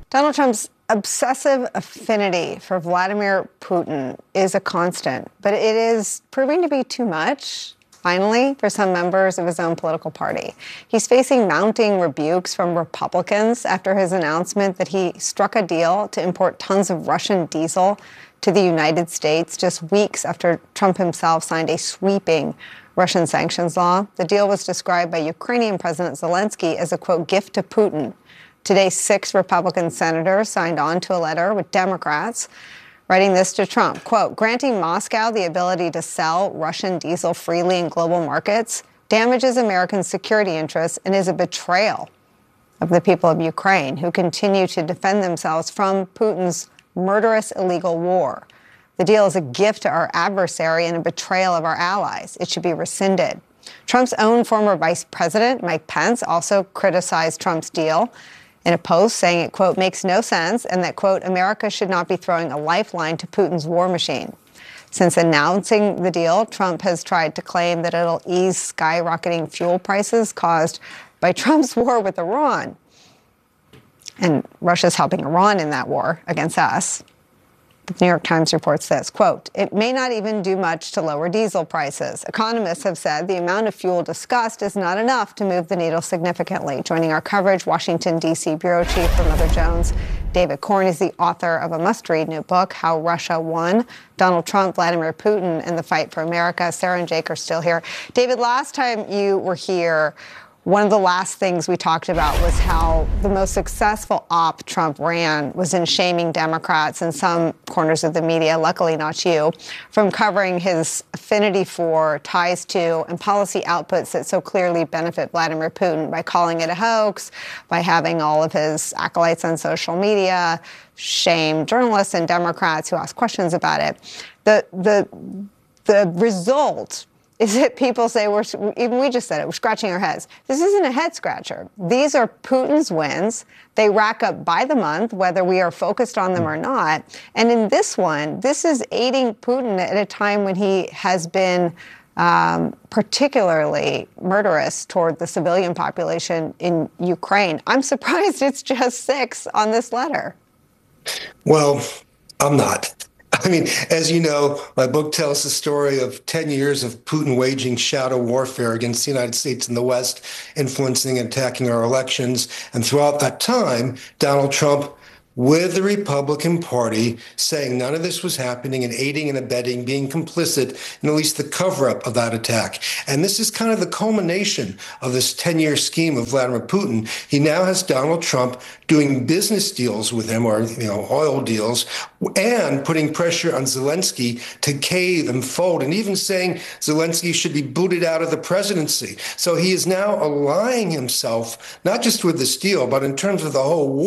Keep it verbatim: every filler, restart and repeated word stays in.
Donald Trump's obsessive affinity for Vladimir Putin is a constant, but it is proving to be too much, finally, for some members of his own political party. He's facing mounting rebukes from Republicans after his announcement that he struck a deal to import tons of Russian diesel to the United States just weeks after Trump himself signed a sweeping Russian sanctions law. The deal was described by Ukrainian President Zelensky as a, quote, gift to Putin. Today, six Republican senators signed on to a letter with Democrats writing this to Trump, quote, granting Moscow the ability to sell Russian diesel freely in global markets damages American security interests and is a betrayal of the people of Ukraine who continue to defend themselves from Putin's murderous illegal war. The deal is a gift to our adversary and a betrayal of our allies. It should be rescinded. Trump's own former vice president, Mike Pence, also criticized Trump's deal in a post saying it, quote, makes no sense and that, quote, America should not be throwing a lifeline to Putin's war machine. Since announcing the deal, Trump has tried to claim that it'll ease skyrocketing fuel prices caused by Trump's war with Iran. And Russia's helping Iran in that war against us. The New York Times reports this, quote, it may not even do much to lower diesel prices. Economists have said the amount of fuel discussed is not enough to move the needle significantly. Joining our coverage, Washington, D C bureau chief for Mother Jones, David Corn, is the author of a must-read new book, How Russia Won, Donald Trump, Vladimir Putin, and the Fight for America. Sarah and Jake are still here. David, last time you were here, one of the last things we talked about was how the most successful op Trump ran was in shaming Democrats in some corners of the media, luckily not you, from covering his affinity for, ties to, and policy outputs that so clearly benefit Vladimir Putin by calling it a hoax, by having all of his acolytes on social media shame journalists and Democrats who ask questions about it. The, the, the result is that people say, we're, even we just said it, we're scratching our heads. This isn't a head scratcher. These are Putin's wins. They rack up by the month, whether we are focused on them or not. And in this one, this is aiding Putin at a time when he has been um, particularly murderous toward the civilian population in Ukraine. I'm surprised it's just six on this letter. Well, I'm not. I mean, as you know, my book tells the story of ten years of Putin waging shadow warfare against the United States and the West, influencing and attacking our elections. And throughout that time, Donald Trump, with the Republican Party, saying none of this was happening and aiding and abetting, being complicit in at least the cover-up of that attack. And this is kind of the culmination of this ten-year scheme of Vladimir Putin. He now has Donald Trump doing business deals with him, or you know, oil deals, and putting pressure on Zelensky to cave and fold, and even saying Zelensky should be booted out of the presidency. So he is now allying himself, not just with this deal, but in terms of the whole war.